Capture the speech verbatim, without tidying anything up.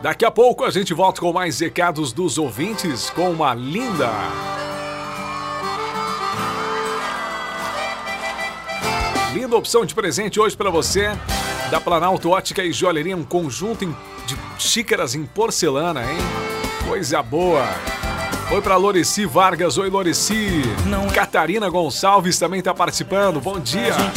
Daqui a pouco a gente volta com mais recados dos ouvintes com uma linda... Linda opção de presente hoje para você. Da Planalto Ótica e Joalheria, um conjunto de xícaras em porcelana, hein? Coisa boa. Oi para Loreci Vargas. Oi, Loreci. Catarina Gonçalves também está participando. Bom dia.